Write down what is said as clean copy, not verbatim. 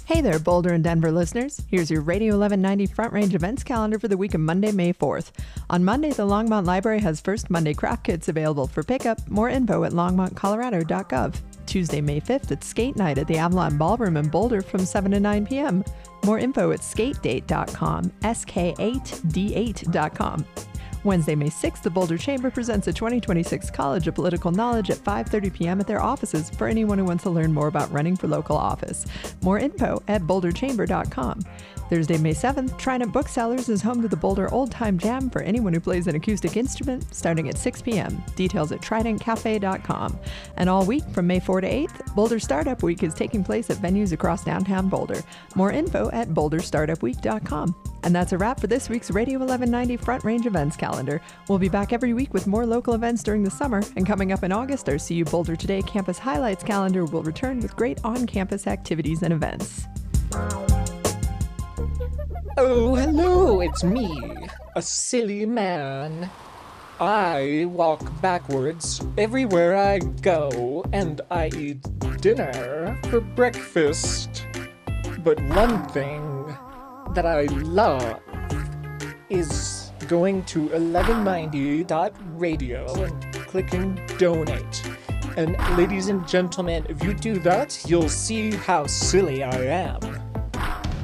Hey there, Boulder and Denver listeners. Here's your Radio 1190 Front Range events calendar for the week of Monday, May 4th. On Monday, the Longmont Library has First Monday craft kits available for pickup. More info at longmontcolorado.gov. Tuesday, May 5th, it's skate night at the Avalon Ballroom in Boulder from 7 to 9 p.m. More info at skatedate.com, sk8d8.com. Wednesday, May 6th, the Boulder Chamber presents the 2026 College of Political Knowledge at 5:30 p.m. at their offices for anyone who wants to learn more about running for local office. More info at boulderchamber.com. Thursday, May 7th, Trident Booksellers is home to the Boulder Old Time Jam for anyone who plays an acoustic instrument, starting at 6 p.m. Details at tridentcafe.com. And all week from May 4 to 8th, Boulder Startup Week is taking place at venues across downtown Boulder. More info at boulderstartupweek.com. And that's a wrap for this week's Radio 1190 Front Range events calendar. We'll be back every week with more local events during the summer, and coming up in August, our CU Boulder Today Campus Highlights calendar will return with great on-campus activities and events. Oh, hello, it's me, a silly man. I walk backwards everywhere I go, and I eat dinner for breakfast. But one thing that I love is going to 1190.radio and clicking donate. And ladies and gentlemen, if you do that, you'll see how silly I am.